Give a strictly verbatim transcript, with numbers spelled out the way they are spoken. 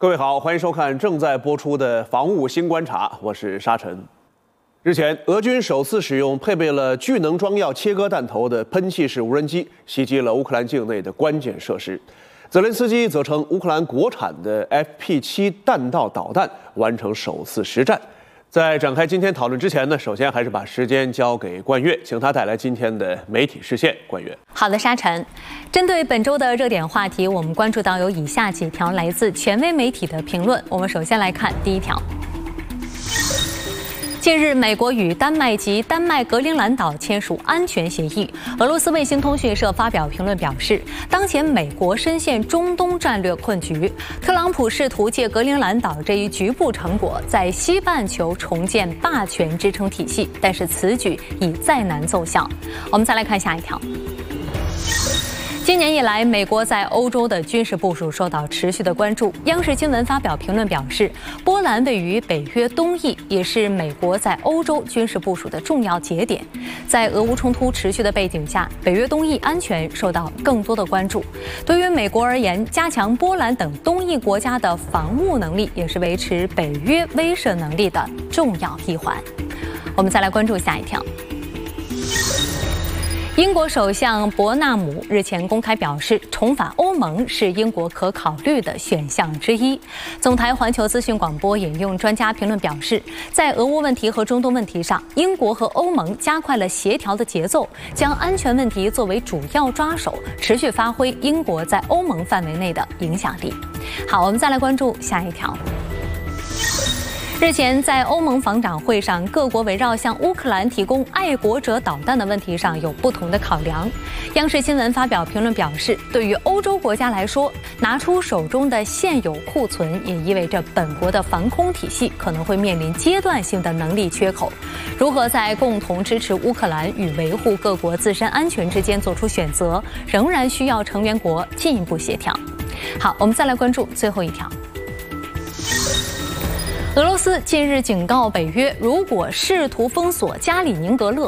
各位好，欢迎收看正在播出的《防务新观察》，我是沙尘。日前，俄军首次使用配备了巨能装药切割弹头的喷气式无人机，袭击了乌克兰境内的关键设施。泽连斯基则称，乌克兰国产的 F P 七弹道导弹完成首次实战。在展开今天讨论之前呢，首先还是把时间交给冠岳，请他带来今天的媒体视线。冠岳， 好的，沙尘。针对本周的热点话题，我们关注到有以下几条来自权威媒体的评论。我们首先来看第一条。近日，美国与丹麦及丹麦格陵兰岛签署安全协议。俄罗斯卫星通讯社发表评论表示，当前美国深陷中东战略困局，特朗普试图借格陵兰岛这一局部成果，在西半球重建霸权支撑体系，但是此举已再难奏效。我们再来看下一条。今年以来，美国在欧洲的军事部署受到持续的关注。央视新闻发表评论表示，波兰位于北约东翼，也是美国在欧洲军事部署的重要节点。在俄乌冲突持续的背景下，北约东翼安全受到更多的关注。对于美国而言，加强波兰等东翼国家的防务能力，也是维持北约威慑能力的重要一环。我们再来关注下一条。英国首相伯纳姆日前公开表示，重返欧盟是英国可考虑的选项之一。总台环球资讯广播引用专家评论表示，在俄乌问题和中东问题上，英国和欧盟加快了协调的节奏，将安全问题作为主要抓手，持续发挥英国在欧盟范围内的影响力。好，我们再来关注下一条。日前，在欧盟防长会上，各国围绕向乌克兰提供爱国者导弹的问题上有不同的考量。央视新闻发表评论表示，对于欧洲国家来说，拿出手中的现有库存，也意味着本国的防空体系可能会面临阶段性的能力缺口。如何在共同支持乌克兰与维护各国自身安全之间做出选择，仍然需要成员国进一步协调。好，我们再来关注最后一条。俄罗斯近日警告北约，如果试图封锁加里宁格勒